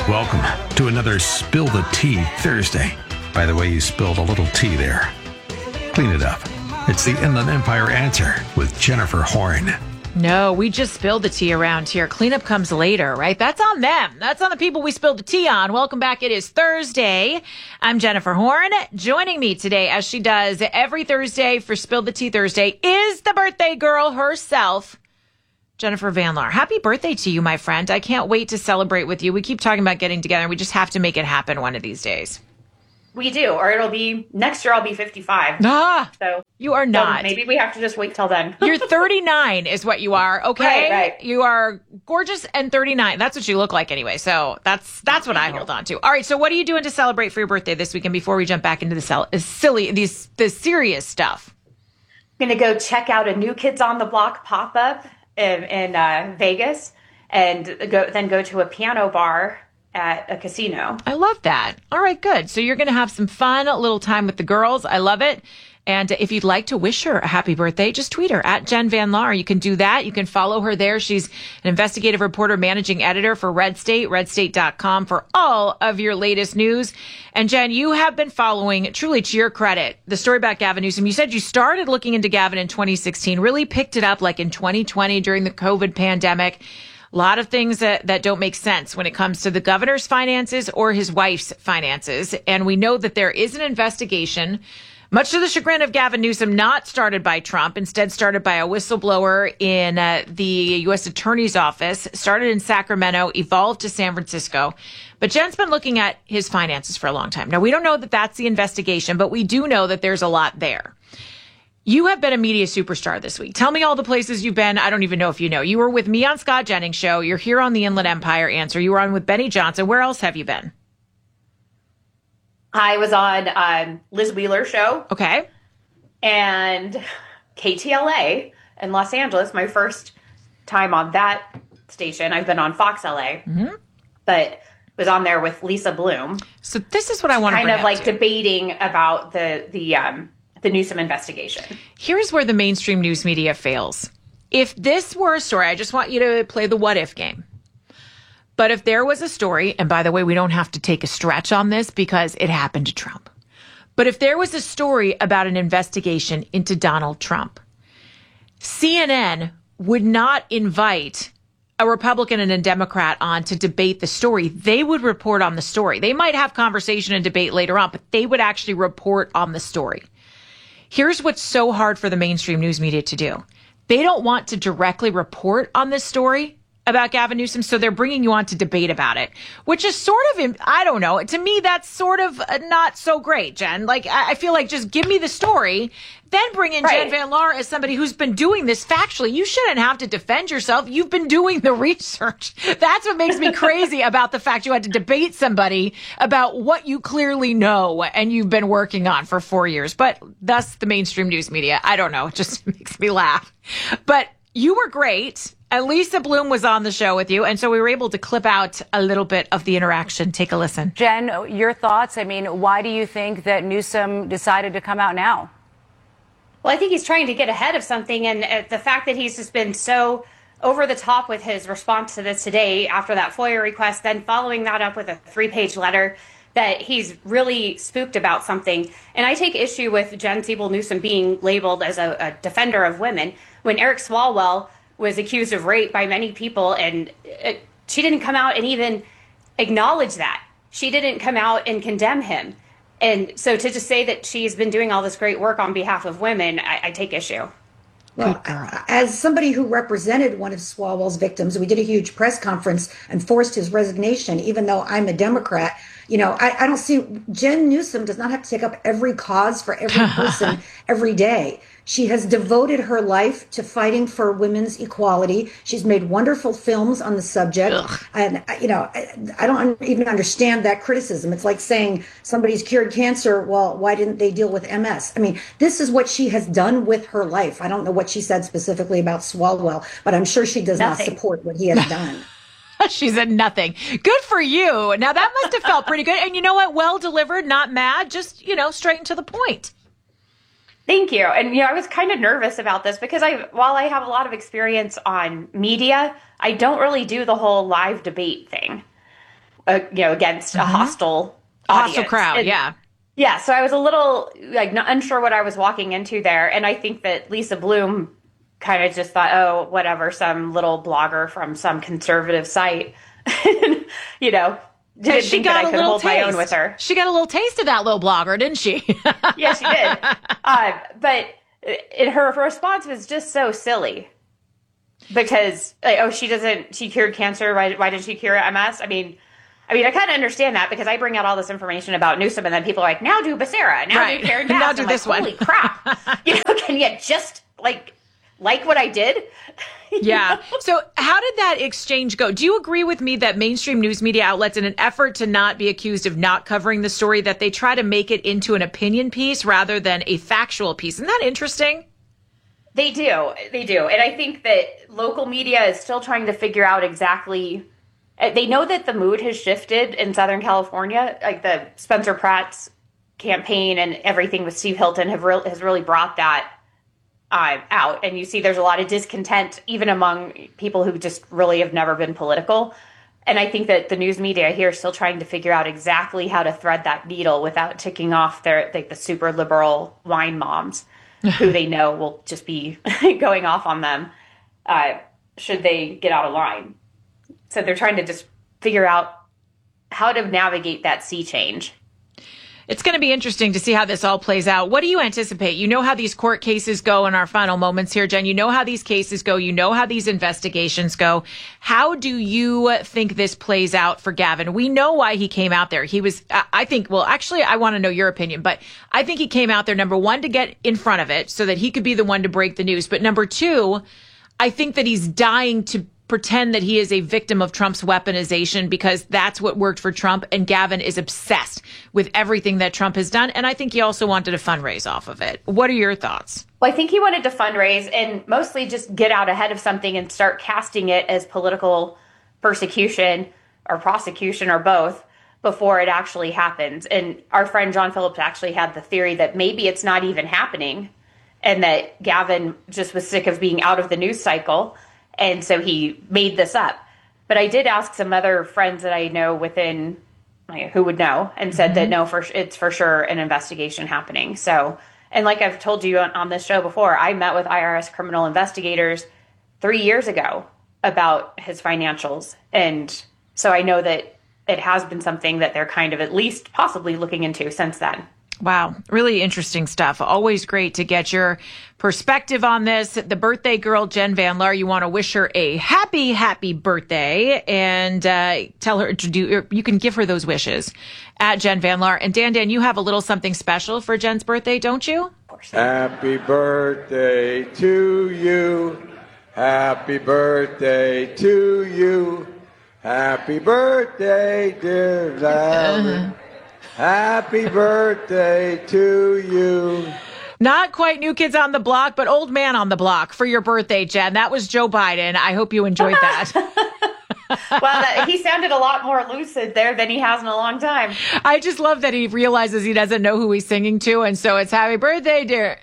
Welcome to another Spill the Tea Thursday. By the way, you spilled a little tea there. Clean it up. It's the Inland Empire Answer with Jennifer Horn. No, we just spilled the tea around here. Cleanup comes later, right? That's on them. That's on the people we spilled the tea on. Welcome back. It is Thursday. I'm Jennifer Horn. Joining me today, as she does every Thursday for Spill the Tea Thursday, is the birthday girl herself, Jennifer Van Laar. Happy birthday to you, my friend. I can't wait to celebrate with you. We keep talking about getting together. We just have to make it happen one of these days. We do, or it'll be next year. I'll be 55. So you are not. So maybe we have to just wait till then. You're 39 is what you are. Okay. Right. You are gorgeous and 39. That's what you look like anyway. So that's what I hold on to. All right. So what are you doing to celebrate for your birthday this weekend before we jump back into the serious stuff? I'm going to go check out a New Kids on the Block pop-up in Vegas and then go to a piano bar at a casino. I love that. All right, good. So you're going to have some fun, a little time with the girls. I love it. And if you'd like to wish her a happy birthday, just tweet her at Jen Van Laar. You can do that. You can follow her there. She's an investigative reporter, managing editor for Red State, redstate.com for all of your latest news. And Jen, you have been following, truly to your credit, the story about Gavin Newsom. You said you started looking into Gavin in 2016, really picked it up like in 2020 during the COVID pandemic. A lot of things that don't make sense when it comes to the governor's finances or his wife's finances. And we know that there is an investigation, much to the chagrin of Gavin Newsom, not started by Trump, instead started by a whistleblower in the U.S. Attorney's Office, started in Sacramento, evolved to San Francisco. But Jen's been looking at his finances for a long time. Now, we don't know that that's the investigation, but we do know that there's a lot there. You have been a media superstar this week. Tell me all the places you've been. I don't even know if you know. You were with me on Scott Jennings' show. You're here on the Inland Empire Answer. You were on with Benny Johnson. Where else have you been? I was on Liz Wheeler's show. Okay. And KTLA in Los Angeles, my first time on that station. I've been on Fox LA, but was on there with Lisa Bloom. So this is what I want to kind of like debating about the Newsom investigation. Here's where the mainstream news media fails. If this were a story, I just want you to play the what if game. But if there was a story, and by the way, we don't have to take a stretch on this because it happened to Trump. But if there was a story about an investigation into Donald Trump, CNN would not invite a Republican and a Democrat on to debate the story. They would report on the story. They might have conversation and debate later on, but they would actually report on the story. Here's what's so hard for the mainstream news media to do. They don't want to directly report on this story about Gavin Newsom, so they're bringing you on to debate about it, which is sort of, I don't know, to me, that's sort of not so great, Jen. Like, I feel like just give me the story, then bring in Jen Van Laar as somebody who's been doing this factually. You shouldn't have to defend yourself. You've been doing the research. That's what makes me crazy about the fact you had to debate somebody about what you clearly know and you've been working on for 4 years. But thus the mainstream news media. I don't know. It just makes me laugh. But you were great. And Lisa Bloom was on the show with you. And so we were able to clip out a little bit of the interaction. Take a listen. Jen, your thoughts? I mean, why do you think that Newsom decided to come out now? Well, I think he's trying to get ahead of something. And the fact that he's just been so over the top with his response to this today after that FOIA request, then following that up with a 3-page letter, that he's really spooked about something. And I take issue with Jen Siebel Newsom being labeled as a defender of women when Eric Swalwell was accused of rape by many people, and she didn't come out and even acknowledge that. She didn't come out and condemn him. And so to just say that she's been doing all this great work on behalf of women, I take issue. Well, as somebody who represented one of Swalwell's victims, we did a huge press conference and forced his resignation, even though I'm a Democrat. You know, I don't see, Jen Newsom does not have to take up every cause for every person every day. She has devoted her life to fighting for women's equality. She's made wonderful films on the subject. And, you know, I don't even understand that criticism. It's like saying somebody's cured cancer. Well, why didn't they deal with MS? I mean, this is what she has done with her life. I don't know what she said specifically about Swalwell, but I'm sure she does not support what he has done. She said nothing. Good for you. Now that must have felt pretty good. And you know what? Well delivered, not mad, just, you know, straight and to the point. Thank you. And, you know, I was kind of nervous about this because while I have a lot of experience on media, I don't really do the whole live debate thing. against a hostile audience. Crowd. And, yeah. So I was a little unsure what I was walking into there. And I think that Lisa Bloom kind of just thought, oh, whatever, some little blogger from some conservative site, didn't think that I could hold my own with her. She got a little taste of that little blogger, didn't she? Yeah, she did. But her response was just so silly because, she cured cancer. Why did she cure MS? I mean, I kind of understand that because I bring out all this information about Newsom and then people are like, now do Becerra, now do Karen Bass. Now do this one. Holy crap. Can you just like what I did? Yeah. So how did that exchange go? Do you agree with me that mainstream news media outlets, in an effort to not be accused of not covering the story, that they try to make it into an opinion piece rather than a factual piece? Isn't that interesting? They do. And I think that local media is still trying to figure out exactly. They know that the mood has shifted in Southern California. Like the Spencer Pratt's campaign and everything with Steve Hilton has really brought that out. And you see there's a lot of discontent even among people who just really have never been political. And I think that the news media here is still trying to figure out exactly how to thread that needle without ticking off the super liberal wine moms who they know will just be going off on them should they get out of line. So they're trying to just figure out how to navigate that sea change. It's going to be interesting to see how this all plays out. What do you anticipate? You know how these court cases go in our final moments here, Jen. You know how these cases go. You know how these investigations go. How do you think this plays out for Gavin? We know why he came out there. He was, I want to know your opinion, but I think he came out there, number one, to get in front of it so that he could be the one to break the news. But number two, I think that he's dying to pretend that he is a victim of Trump's weaponization because that's what worked for Trump. And Gavin is obsessed with everything that Trump has done. And I think he also wanted to fundraise off of it. What are your thoughts? Well, I think he wanted to fundraise and mostly just get out ahead of something and start casting it as political persecution or prosecution or both before it actually happens. And our friend John Phillips actually had the theory that maybe it's not even happening and that Gavin just was sick of being out of the news cycle. And so he made this up. But I did ask some other friends that I know within, who would know, and said that no, it's for sure an investigation happening. So, and like I've told you on this show before, I met with IRS criminal investigators 3 years ago about his financials. And so I know that it has been something that they're kind of at least possibly looking into since then. Wow. Really interesting stuff. Always great to get your perspective on this. The birthday girl, Jen Van Laar, you want to wish her a happy, happy birthday and tell her to you can give her those wishes at Jen Van Laar. And Dan, you have a little something special for Jen's birthday, don't you? Of course. Happy birthday to you. Happy birthday to you. Happy birthday, dear Valerie. Happy birthday to you. Not quite New Kids on the Block, but Old Man on the Block for your birthday, Jen. That was Joe Biden. I hope you enjoyed that. Well, he sounded a lot more lucid there than he has in a long time. I just love that he realizes he doesn't know who he's singing to, and so it's happy birthday, dear.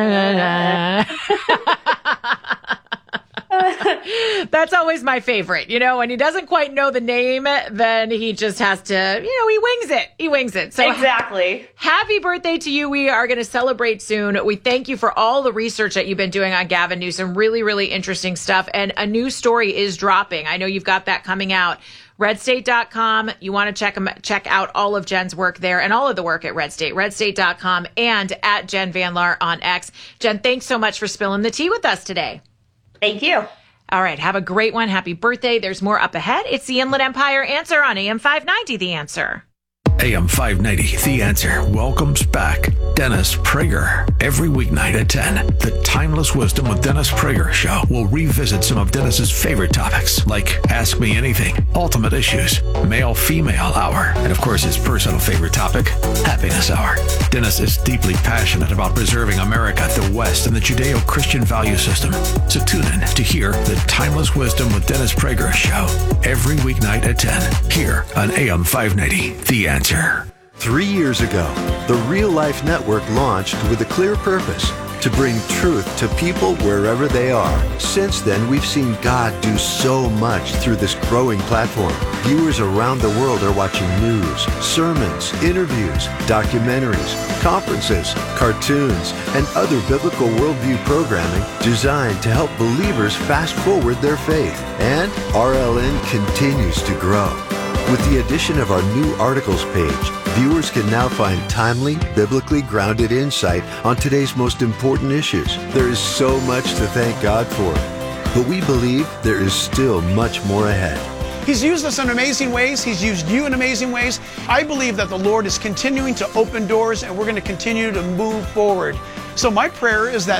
That's always my favorite. When he doesn't quite know the name, then he just has to, he wings it. So exactly. Happy birthday to you. We are going to celebrate soon. We thank you for all the research that you've been doing on Gavin Newsom. Really, really interesting stuff. And a new story is dropping. I know you've got that coming out. RedState.com. You want to check out all of Jen's work there and all of the work at Red State. RedState.com and at Jen Van Laar on X. Jen, thanks so much for spilling the tea with us today. Thank you. All right. Have a great one. Happy birthday. There's more up ahead. It's the Inland Empire Answer on AM 590, The Answer. AM 590, The Answer welcomes back Dennis Prager. Every weeknight at 10, the Timeless Wisdom with Dennis Prager show will revisit some of Dennis's favorite topics, like Ask Me Anything, Ultimate Issues, Male-Female Hour, and of course his personal favorite topic, Happiness Hour. Dennis is deeply passionate about preserving America, the West, and the Judeo-Christian value system. So tune in to hear the Timeless Wisdom with Dennis Prager show every weeknight at 10, here on AM 590, The Answer. 3 years ago, the Real Life Network launched with a clear purpose to bring truth to people wherever they are. Since then, we've seen God do so much through this growing platform. Viewers around the world are watching news, sermons, interviews, documentaries, conferences, cartoons, and other biblical worldview programming designed to help believers fast forward their faith. And RLN continues to grow. With the addition of our new articles page, viewers can now find timely, biblically grounded insight on today's most important issues. There is so much to thank God for, but we believe there is still much more ahead. He's used us in amazing ways. He's used you in amazing ways. I believe that the Lord is continuing to open doors, and we're going to continue to move forward. So my prayer is that